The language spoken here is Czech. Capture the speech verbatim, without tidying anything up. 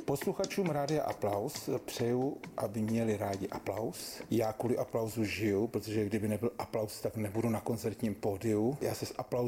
Posluchačům Rádia Aplaus přeju, aby měli rádi aplaus. Já kvůli aplauzu žiju, protože kdyby nebyl aplaus, tak nebudu na koncertním pódiu. Já se s aplausem